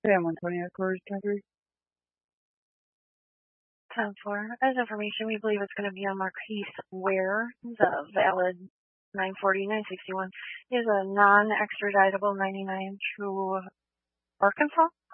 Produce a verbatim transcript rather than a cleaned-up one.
Yeah, one twenty headquarters, ten three. ten four. As information, we believe it's going to be on Marquise Ware. The valid nine forty, nine sixty-one is a non-extraditable ninety-nine to Arkansas.